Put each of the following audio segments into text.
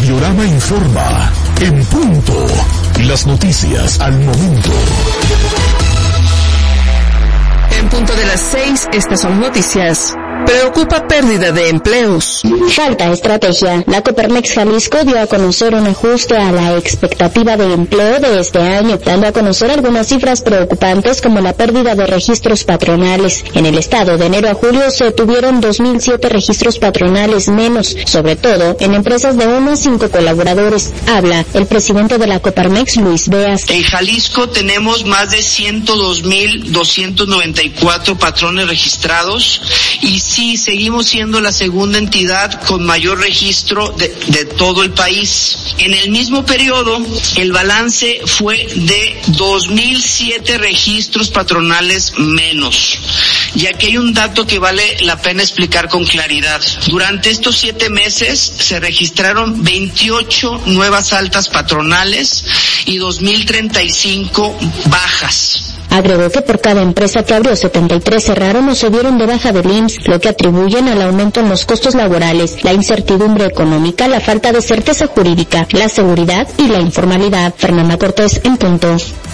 Radiorama informa. En punto. Las noticias al momento. En punto de las 6, estas son noticias. Preocupa pérdida de empleos. Falta estrategia. La Coparmex Jalisco dio a conocer un ajuste a la expectativa de empleo de este año, dando a conocer algunas cifras preocupantes como la pérdida de registros patronales. En el estado, de enero a julio, se tuvieron 2,007 registros patronales menos, sobre todo en empresas de 1 a 5 colaboradores. Habla el presidente de la Coparmex, Luis Beas. En Jalisco tenemos más de 102,294 patrones registrados y sí, seguimos siendo la segunda entidad con mayor registro de todo el país. En el mismo periodo, el balance fue de 2,007 registros patronales menos. Y aquí hay un dato que vale la pena explicar con claridad. Durante estos 7 meses se registraron 28 nuevas altas patronales y 2,035 bajas. Agregó que por cada empresa que abrió, 73 cerraron o se dieron de baja del IMSS, lo que atribuyen al aumento en los costos laborales, la incertidumbre económica, la falta de certeza jurídica, la seguridad y la informalidad. Fernanda Cortés, en punto.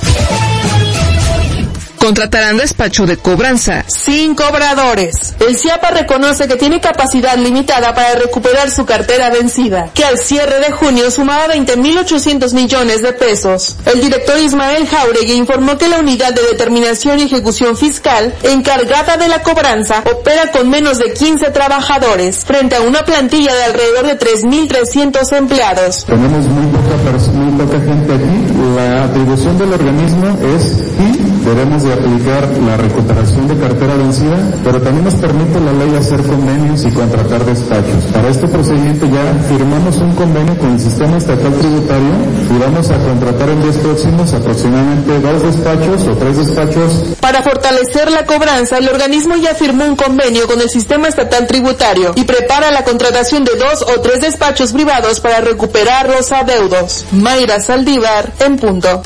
Contratarán despacho de cobranza. Sin cobradores. El CIAPA reconoce que tiene capacidad limitada para recuperar su cartera vencida, que al cierre de junio sumaba 20,800 millones de pesos. El director Ismael Jauregui informó que la Unidad de Determinación y Ejecución Fiscal, encargada de la cobranza, opera con menos de 15 trabajadores, frente a una plantilla de alrededor de 3,300 empleados. Tenemos muy poca gente aquí. La atribución del organismo es y debemos de aplicar la recuperación de cartera vencida, pero también nos permite la ley hacer convenios y contratar despachos. Para este procedimiento ya firmamos un convenio con el Sistema Estatal Tributario y vamos a contratar en días próximos aproximadamente 2 despachos o 3 despachos. Para fortalecer la cobranza, el organismo ya firmó un convenio con el Sistema Estatal Tributario y prepara la contratación de 2 o 3 despachos privados para recuperar los adeudos. Mayra Saldívar, en punto.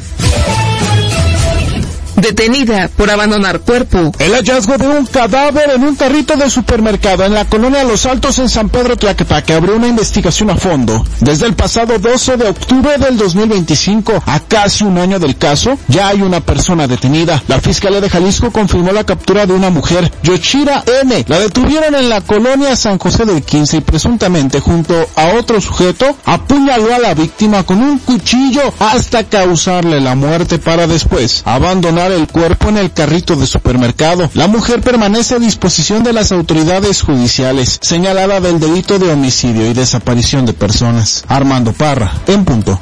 Detenida por abandonar cuerpo. El hallazgo de un cadáver en un carrito de supermercado en la colonia Los Altos en San Pedro Tlaquepaque abrió una investigación a fondo. Desde el pasado 12 de octubre del 2025, a casi un año del caso, ya hay una persona detenida. La Fiscalía de Jalisco confirmó la captura de una mujer, Yoshira N. La detuvieron en la colonia San José del 15 y presuntamente junto a otro sujeto apuñaló a la víctima con un cuchillo hasta causarle la muerte para después abandonar el cuerpo en el carrito de supermercado. La mujer permanece a disposición de las autoridades judiciales, señalada del delito de homicidio y desaparición de personas. Armando Parra, en punto.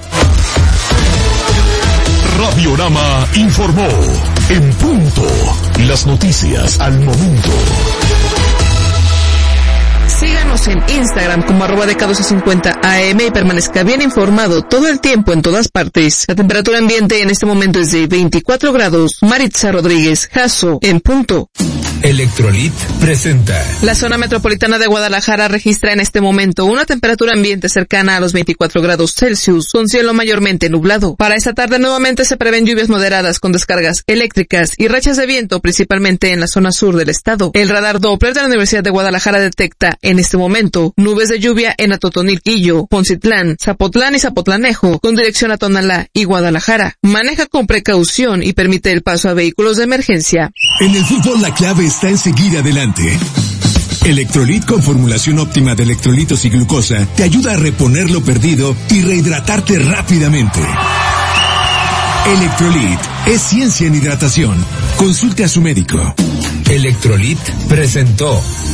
Radiorama informó. En punto. Las noticias al momento. Síganos en Instagram como @de1250am y permanezca bien informado todo el tiempo en todas partes. La temperatura ambiente en este momento es de 24 grados. Maritza Rodríguez, Jasso, en punto. Electrolit presenta. La zona metropolitana de Guadalajara registra en este momento una temperatura ambiente cercana a los 24 grados Celsius, con cielo mayormente nublado. Para esta tarde nuevamente se prevén lluvias moderadas con descargas eléctricas y rachas de viento, principalmente en la zona sur del estado. El radar Doppler de la Universidad de Guadalajara detecta en este momento nubes de lluvia en Atotonilquillo, Poncitlán, Zapotlán y Zapotlanejo, con dirección a Tonalá y Guadalajara. Maneja con precaución y permite el paso a vehículos de emergencia. En el fútbol la clave está en seguir adelante. Electrolit con formulación óptima de electrolitos y glucosa te ayuda a reponer lo perdido y rehidratarte rápidamente. Electrolit es ciencia en hidratación. Consulte a su médico. Electrolit presentó